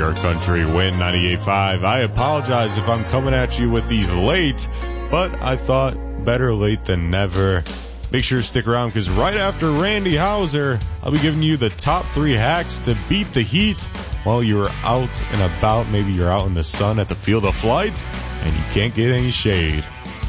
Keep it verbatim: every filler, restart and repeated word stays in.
Your Country, Win ninety-eight point five. I apologize if I'm coming at you with these late, but I thought better late than never. Make sure to stick around because right after Randy Hauser, I'll be giving you the top three hacks to beat the heat while you're out and about. Maybe you're out in the sun at the field of flight and you can't get any shade.